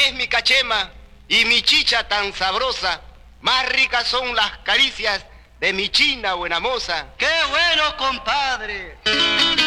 es mi cachema y mi chicha tan sabrosa, más ricas son las caricias de mi china buena moza. ¡Qué bueno, compadre!